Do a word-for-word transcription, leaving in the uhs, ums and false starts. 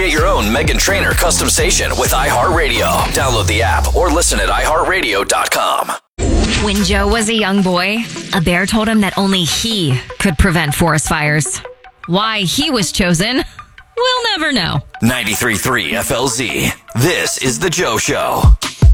Create your own Meghan Trainor custom station with iHeartRadio. Download the app or listen at i heart radio dot com. When Joe was a young boy, a bear told him that only he could prevent forest fires. Why he was chosen, we'll never know. ninety-three point three F L Z. This is The Joe Show.